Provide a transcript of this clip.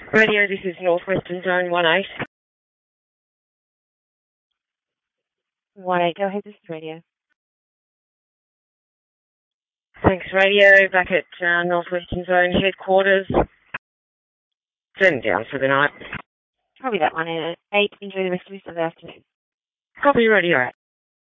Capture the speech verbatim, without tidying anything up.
Radio, this is Northwestern Zone one eight. one eight, go ahead, this is Radio. Thanks, Radio, back at uh, Northwestern Zone headquarters. Turning down for the night. Probably that one at eight. Enjoy the rest of the afternoon. Copy, Radio.